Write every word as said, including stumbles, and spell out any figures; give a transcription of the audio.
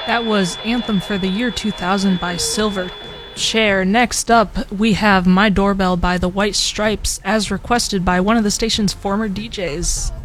That was Anthem for the Year two thousand by Silverchair. Next up, we have My Doorbell by the White Stripes, as requested by one of the station's former D Js.